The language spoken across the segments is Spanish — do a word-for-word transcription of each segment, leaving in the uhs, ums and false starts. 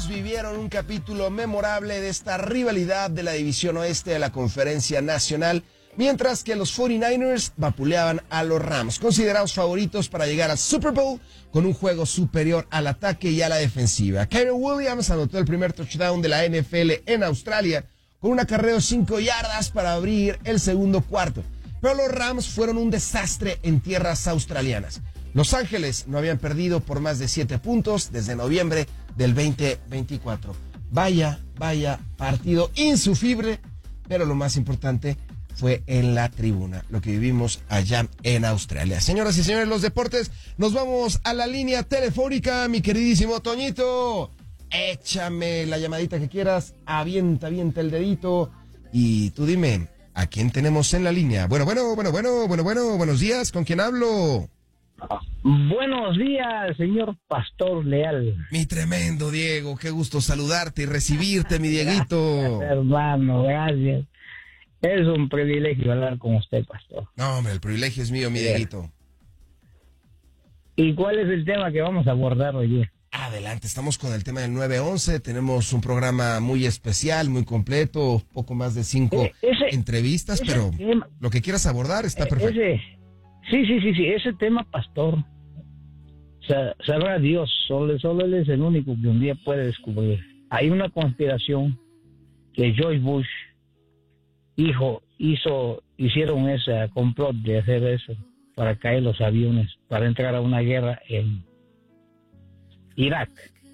Rams vivieron un capítulo memorable de esta rivalidad de la división oeste de la Conferencia Nacional, mientras que los cuarenta y nueve ers vapuleaban a los Rams, considerados favoritos para llegar al Super Bowl con un juego superior al ataque y a la defensiva. Kyren Williams anotó el primer touchdown de la N F L en Australia con un acarreo de cinco yardas para abrir el segundo cuarto, pero los Rams fueron un desastre en tierras australianas. Los Ángeles no habían perdido por más de siete puntos desde noviembre del veinte veinticuatro. Vaya, vaya partido insufrible, pero lo más importante fue en la tribuna, lo que vivimos allá en Australia. Señoras y señores, los deportes, nos vamos a la línea telefónica, mi queridísimo Toñito. Échame la llamadita que quieras, avienta, avienta el dedito y tú dime, ¿a quién tenemos en la línea? Bueno, bueno, bueno, bueno, bueno, bueno, buenos días, ¿con quién hablo? Buenos días, señor Pastor Leal. Mi tremendo Diego, qué gusto saludarte y recibirte, mi Dieguito. Gracias, hermano, gracias. Es un privilegio hablar con usted, Pastor. No, hombre, el privilegio es mío, mi Dieguito. ¿Y cuál es el tema que vamos a abordar hoy? Adelante, estamos con el tema del nueve once, tenemos un programa muy especial, muy completo, poco más de cinco ese, entrevistas, ese pero tema, lo que quieras abordar está perfecto. Ese, sí, sí, sí, sí, ese tema, Pastor, sabrá Dios, solo, solo Él es el único que un día puede descubrir. Hay una conspiración que George Bush, hijo, hizo, hicieron ese complot de hacer eso, para caer los aviones, para entrar a una guerra en Irak.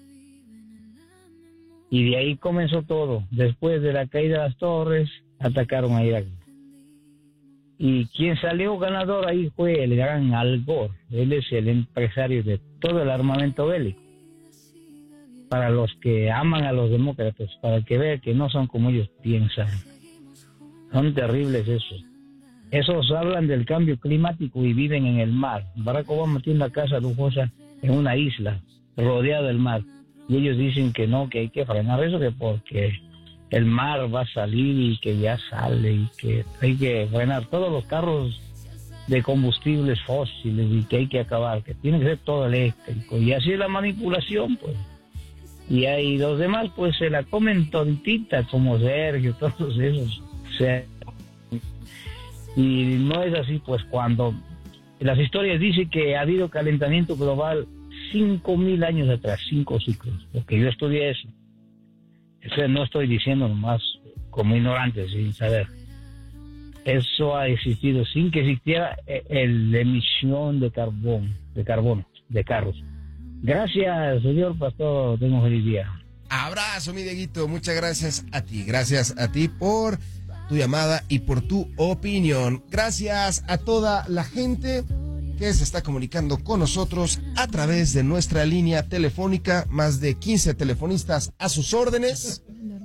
Y de ahí comenzó todo. Después de la caída de las torres, atacaron a Irak. Y quien salió ganador ahí fue el gran Al Gore. Él es el empresario de todo el armamento bélico. Para los que aman a los demócratas, para que vean que no son como ellos piensan. Son terribles esos. Esos hablan del cambio climático y viven en el mar. Barack Obama tiene una casa lujosa en una isla rodeada del mar. Y ellos dicen que no, que hay que frenar eso, que porque el mar va a salir y que ya sale y que hay que frenar todos los carros de combustibles fósiles y que hay que acabar, que tiene que ser todo eléctrico. Y así es la manipulación, pues. Y ahí los demás, pues, se la comen tontita, como Sergio, todos esos. O sea, y no es así, pues, cuando las historias dicen que ha habido calentamiento global cinco mil años atrás, cinco ciclos, porque yo estudié eso. Eso no estoy diciendo nomás como ignorante, sin saber. Eso ha existido sin que existiera la emisión de carbón, de carbono, de carros. Gracias, señor Pastor, tengo feliz día. Abrazo, mi Dieguito, muchas gracias a ti, gracias a ti por tu llamada y por tu opinión. Gracias a toda la gente que se está comunicando con nosotros a través de nuestra línea telefónica, más de quince telefonistas a sus órdenes.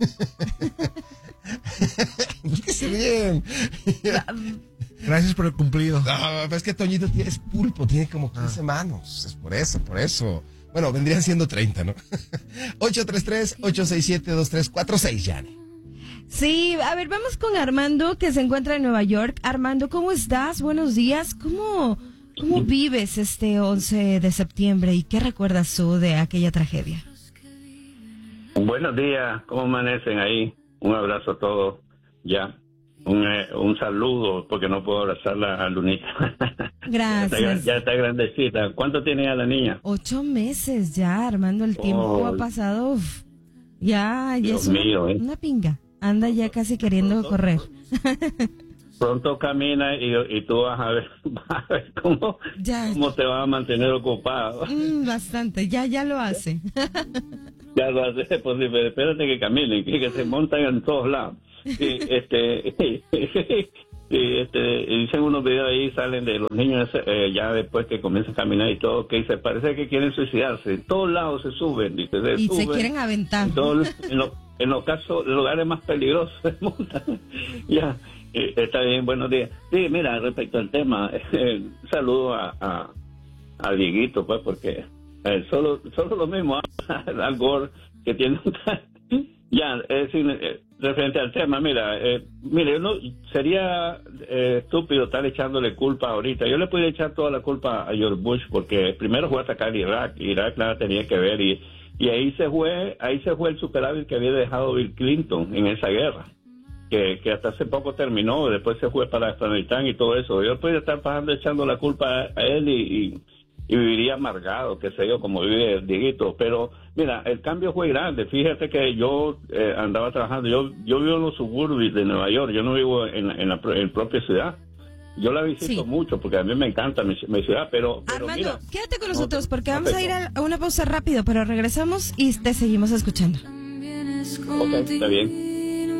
Búsquese bien. Gracias por el cumplido. No, es que Toñito tiene, es pulpo, tiene como quince ah. manos, es por eso, por eso. Bueno, vendrían siendo treinta, ¿no? ocho tres tres, ocho seis siete, dos tres cuatro seis, Yane. Sí, a ver, vamos con Armando, que se encuentra en Nueva York. Armando, ¿cómo estás? Buenos días. ¿Cómo, cómo vives este once de septiembre y qué recuerdas tú de aquella tragedia? Buenos días, ¿cómo amanecen ahí? Un abrazo a todos, ya. Un, eh, un saludo, porque no puedo abrazarla a Lunita. Gracias. ya, está, ya está grandecita. ¿Cuánto tiene a la niña? Ocho meses ya, Armando, el tiempo oh, ha pasado. Uf, ya, ya es una, mío, ¿eh? una pinga. Anda ya casi queriendo pronto, correr. Pronto camina y, y tú vas a ver, vas a ver cómo, cómo te vas a mantener ocupado. Mm, bastante, ya, ya lo hace. Ya lo hace, pues espérate que caminen, que, que se montan en todos lados. Y este, y este, y dicen unos videos ahí, salen de los niños eh, ya después que comienzan a caminar y todo, que se parece que quieren suicidarse. En todos lados se suben, dice, se y suben, se quieren aventar. En, todo, en, lo, en los casos, en lugares más peligrosos se montan. Ya, eh, está bien, buenos días. Sí, mira, respecto al tema, eh, saludo a, a, a Dieguito, pues, porque eh, solo, solo lo mismo, Al Gore, que tiene un... Ya, es decir, eh, referente al tema, mira, eh, mire, no, sería eh, estúpido estar echándole culpa ahorita. Yo le puedo echar toda la culpa a George Bush porque primero fue a atacar Irak, Irak nada tenía que ver y, Y ahí se fue, ahí se fue el superávit que había dejado Bill Clinton en esa guerra, que, que hasta hace poco terminó, después se fue para Afganistán y todo eso. Yo podría estar pasando echando la culpa a, a él y, y, y viviría amargado, qué sé yo, como vive Dieguito. Pero mira, el cambio fue grande. Fíjate que yo eh, andaba trabajando, yo yo vivo en los suburbios de Nueva York, yo no vivo en, en la en propia ciudad. Yo la visito sí. mucho porque a mí me encanta mi, mi ciudad, pero, pero Armando, mira, quédate con nosotros no, porque no, vamos no, a ir a, a una pausa rápido, pero regresamos y te seguimos escuchando. Ok, está bien.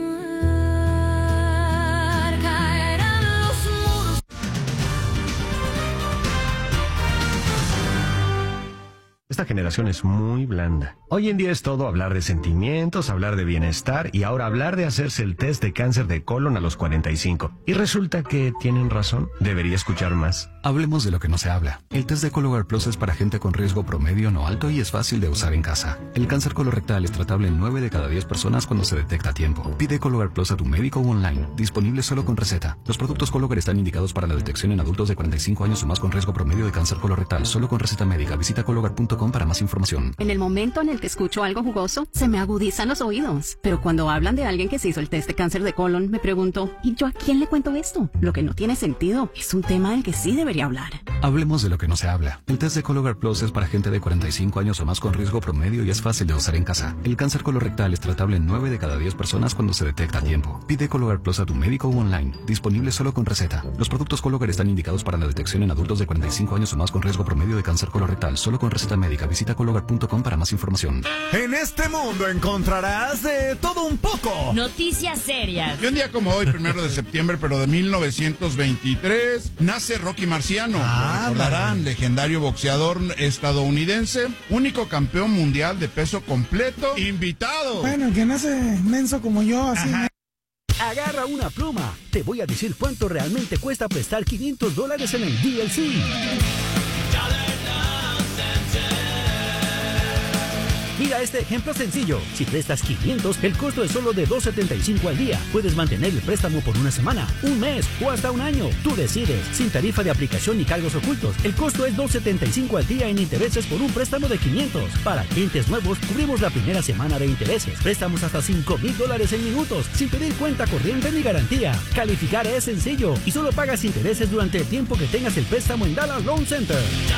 Esta generación es muy blanda. Hoy en día es todo hablar de sentimientos, hablar de bienestar y ahora hablar de hacerse el test de cáncer de colon a los cuarenta y cinco. Y resulta que tienen razón. Debería escuchar más. Hablemos de lo que no se habla. El test de Cologuard Plus es para gente con riesgo promedio no alto y es fácil de usar en casa. El cáncer colorectal es tratable en nueve de cada diez personas cuando se detecta a tiempo. Pide Cologuard Plus a tu médico o online. Disponible solo con receta. Los productos Cologuard están indicados para la detección en adultos de cuarenta y cinco años o más con riesgo promedio de cáncer colorectal. Solo con receta médica. Visita cologuard punto com para más información. En el momento en el que escucho algo jugoso, se me agudizan los oídos. Pero cuando hablan de alguien que se hizo el test de cáncer de colon, me pregunto, ¿y yo a quién le cuento esto? Lo que no tiene sentido. Es un tema del que sí debería hablar. Hablemos de lo que no se habla. El test de Cologuard Plus es para gente de cuarenta y cinco años o más con riesgo promedio y es fácil de usar en casa. El cáncer colorectal es tratable en nueve de cada diez personas cuando se detecta a tiempo. Pide Cologuard Plus a tu médico o online. Disponible solo con receta. Los productos Cologuard están indicados para la detección en adultos de cuarenta y cinco años o más con riesgo promedio de cáncer colorectal. Solo con receta médica. Visita cologuard punto com para más información. En este mundo encontrarás de todo un poco. Noticias serias. Y un día como hoy, primero de septiembre, pero de mil novecientos veintitrés, nace Rocky Marciano. Ah, Lo recordarán, legendario boxeador estadounidense, único campeón mundial de peso completo, invitado. Bueno, que nace menso como yo, así. Ajá. Agarra una pluma. Te voy a decir cuánto realmente cuesta prestar quinientos dólares en el D L C. Mira este ejemplo sencillo. Si prestas quinientos, el costo es solo de dos setenta y cinco al día. Puedes mantener el préstamo por una semana, un mes o hasta un año. Tú decides. Sin tarifa de aplicación ni cargos ocultos. El costo es dos setenta y cinco al día en intereses por un préstamo de quinientos. Para clientes nuevos, cubrimos la primera semana de intereses. Préstamos hasta cinco mil dólares en minutos, sin pedir cuenta corriente ni garantía. Calificar es sencillo y solo pagas intereses durante el tiempo que tengas el préstamo en Dallas Loan Center.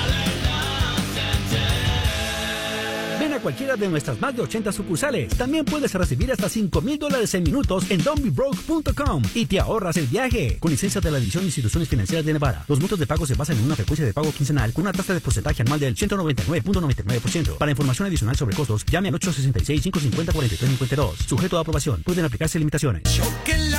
Ven a cualquiera de nuestras más de ochenta sucursales. También puedes recibir hasta cinco mil dólares en minutos en don't be broke punto com y te ahorras el viaje. Con licencia de la División de Instituciones Financieras de Nevada. Los montos de pago se basan en una frecuencia de pago quincenal con una tasa de porcentaje anual del ciento noventa y nueve punto noventa y nueve por ciento. Para información adicional sobre costos, llame al ocho sesenta y seis, cinco cincuenta, cuarenta y tres cincuenta y dos. Sujeto a aprobación. Pueden aplicarse limitaciones.